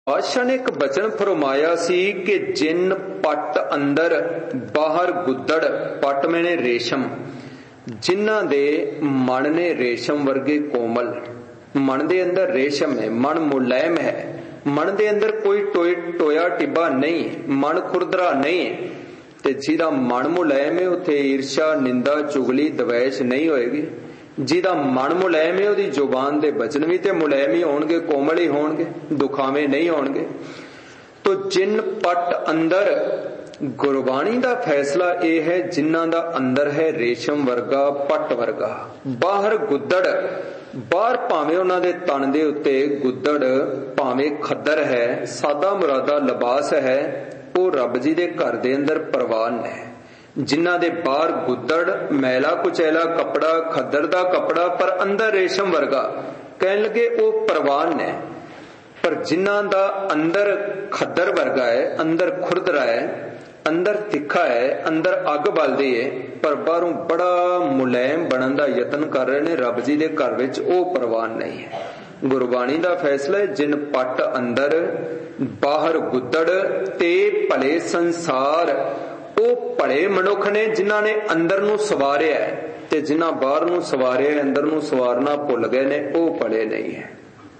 पातशाह ने एक बचन फरमाया सी कि जिन पट अंदर बाहर गुद्दड़, पट मैंने रेशम, जिन्हां दे मन ने रेशम वर्गे कोमल, मन दे अंदर रेशम है, मन मुलायम है, मन दे अंदर कोई टोया टिब्बा नहीं, मन खुरदरा नहीं, ते जिहदा मन मुलायम है उत्थे ईर्षा निंदा चुगली दवैश नहीं होएगी। जिहदा मन मुलायम है उहदी जुबान दे बचन भी ते मुलायम ही होणगे, कोमल ही होणगे, दुखावे नहीं होणगे। तो जिन पट अंदर, गुरबाणी दा फैसला यह है जिन्हां दा अंदर है रेशम वर्गा, पट वर्गा, बाहर गुद्दड़, बाहर भावें उन्हां दे तन दे उत्ते गुद्दड़, भावें खद्दर है, सादा मुरादा लिबास है, वो रब जी दे घर दे अंदर परवान है। जिन्हां दे बाहर गुद्दड़, मैला कुचैला कपड़ा, खद्दर दा कपड़ा, पर अंदर रेशम वर्गा, कहन लगे वो परवान है। पर जिन्हां दा अंदर खद्दर वर्गा है, अंदर खुरदरा है, अंदर तिखा है, अंदर अग बलदी है, पर बाहरों बड़ा मुलायम बनन दा यतन कर रहे ने, रब जी दे घर विच वो परवान नहीं है। गुरबाणी दा फैसला है जिन पट अंदर बाहर गुद्दड़ ते भले संसार, वो भले मनुख ने जिन्हां ने अंदर नूं सवारिया है, ते जिन्हां बाहर नूं सवारिया अंदर नूं सवारना भुल गए ने, वो भले नहीं है।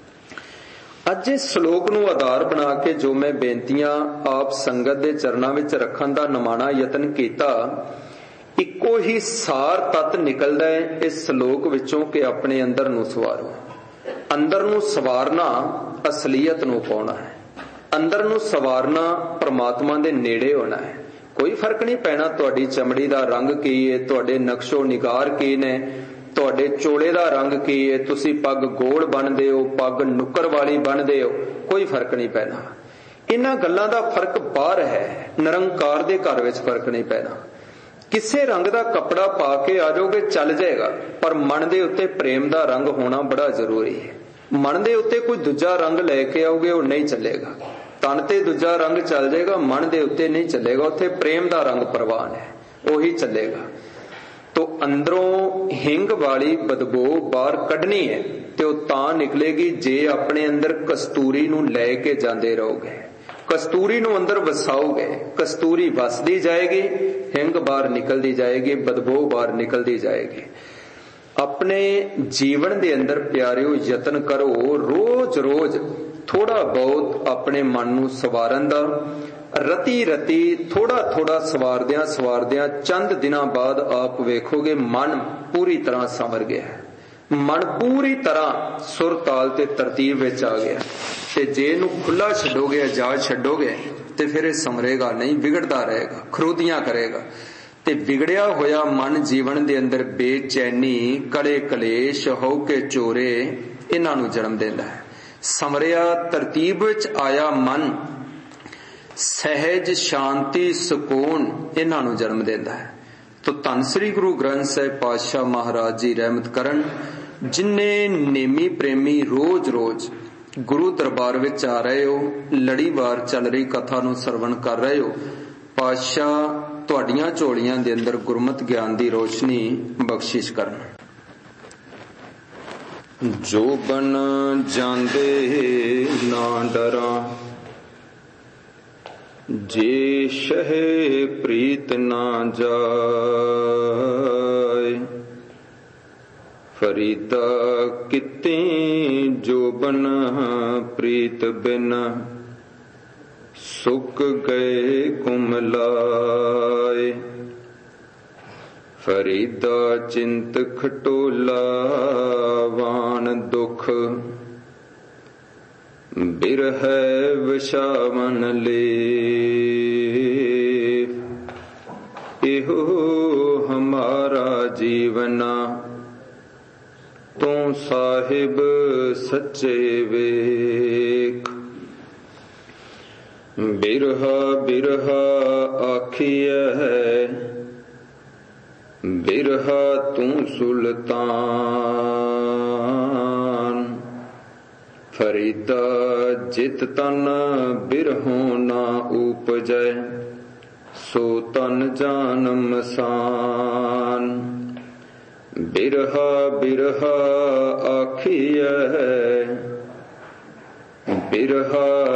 अज इस श्लोक नूं आधार बना के जो मैं बेनतियां आप संगत दे चरनां विच रखण दा नमाणा यतन कीता, इक्को ही सार तत्त निकलदा है इस श्लोक विचों कि अपने अंदर नूं सवारो। अंदर नूं सवारना असलीयत नूं पाउणा है, अंदर नूं सवारना परमात्मा दे नेड़े होना है। कोई फर्क नहीं पैना तुहाडी चमड़ी दा रंग की है, तुहाडे नक्शो निगार की ने, तुहाडे चोले दा रंग की है, तुसी पग गोल बनदे हो, पग नुक्कर वाली बनदे हो, कोई फर्क नहीं पैना। इन्हां गल्लां दा फर्क बाहर है, निरंकार दे घर विच फर्क नहीं पैना। किसे रंग दा कपड़ा पा के आ जाओगे चल जाएगा, पर मन दे उत्ते प्रेम दा रंग होना बड़ा जरूरी है। मन दे उत्ते कोई दूजा रंग लेके आओगे वो नहीं चलेगा। तन ते दूजा रंग चल जाएगा, मन दे उत्ते नहीं चलेगा। उत्थे प्रेम दा रंग प्रवान है, वही चलेगा। तो अंदरों हिंग वाली बदबू बाहर कढ़नी है ते वो तां निकलेगी जे अपने अंदर कस्तूरी नूं लेके जांदे रहोगे, कस्तूरी नूं अंदर वसाओगे, कस्तूरी वसदी जाएगी, हिंग बाहर निकलदी जाएगी, बदबू बाहर निकलदी जाएगी। अपने जीवन दे अंदर प्यारिओ यतन करो रोज रोज थोड़ा बहुत अपने मन नूं सवारन दा। रती रती थोड़ा थोड़ा सवारदियां सवारदियां चंद दिनां बाद आप वेखोगे मन पूरी तरह संवर गया है, मन पूरी तरह सुर ताल ते तरतीब विच आ गया। ते जे नूं खुला छड्डोगे, आजाद छड्डोगे, ते फिर ये संवरेगा नहीं, बिगड़दा रहेगा, खरोदियां करेगा। ते बिगड़िया होया मन जीवन दे अंदर बेचैनी, कले कलेश, हौके चोरे, इन्हां नूं जन्म देंदा है। संवरिया तरतीब विच आया मन सहज शांति सुकून, इन्हां नूं जन्म देंदा है। तो धन श्री गुरु ग्रंथ साहिब पातशाह महाराज जी रहमत करन, जिन्ने नेमी प्रेमी रोज रोज गुरु दरबार विच आ रहे हो, लड़ीवार चल रही कथा नूं सरवण कर रहे हो, पातशाह तुहाडियां झोलियां दे अंदर गुरमत ज्ञान दी रोशनी बख्शिश करन। जो बन जांदे ना डरा, जे शह प्रीत ना जाए, फरीदा किते जो बन प्रीत बिन, सुक गए कुमलाए। फरीदा चिंत खटोला वान दुख, बिरह विषावन ले। इहो हमारा जीवना, तू साहिब सच्चे वेख। बिरहा बिरहा आखिया है, बिरहा तू सुल्तान। फरीदा जित तन बिरहों ना उपजै, सो तन जानम सान। बिरहा बिरहा आखिया है, बिरहा